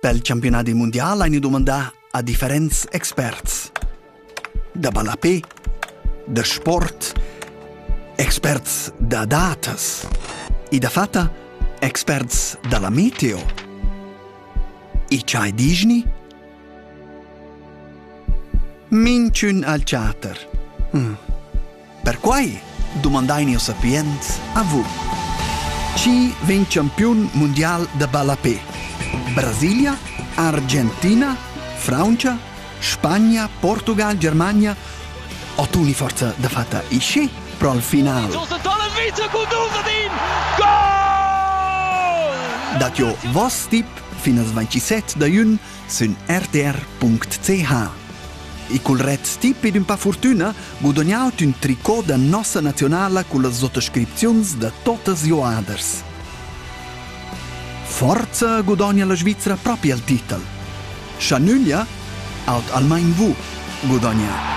Pel campionati mundial hai domandà a differents experts. Da balapé, da sport, experts da datas e da fatta experts dalla meteo. E c'hai Disney? Minciun al chatter. Per quai domandai neo sapiens a vu. Chi ven campion mondial da balapé? Brasilia, Argentina, Francia, Spagna, Portugal, Germania. O tu ni forza da fatta isce pro al final. Dat jo vos tip finas 27 da jun sun rtr.ch. E col red tip ed un pa fortuna guadagnaut un tricot da nossa nazionala con le sottoscripzions da totes joaders. Forza guadagna la Svizzera proprio al titel. Chanuglia aut almain vu guadagna